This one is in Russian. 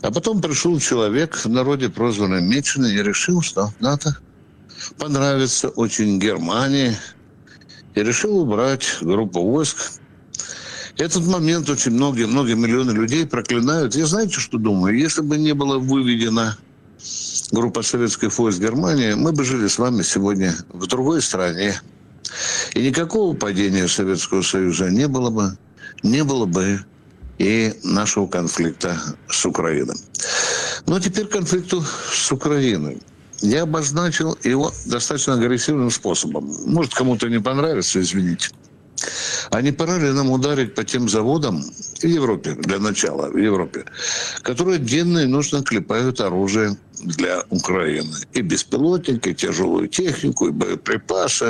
А потом пришел человек, в народе прозванный Меченый, и решил, что надо понравиться очень Германии, и решил убрать группу войск. Этот момент очень многие миллионы людей проклинают. Я знаете, что думаю? Если бы не была выведена группа советских войск Германии, мы бы жили с вами сегодня в другой стране. И никакого падения Советского Союза не было бы и нашего конфликта с Украиной. Но теперь к конфликту с Украиной. Я обозначил его достаточно агрессивным способом. Может, кому-то не понравится, извините. А не пора ли нам ударить по тем заводам в Европе, для начала, в Европе, которые денно и нужно клепают оружие для Украины? И беспилотники, и тяжелую технику, и боеприпасы.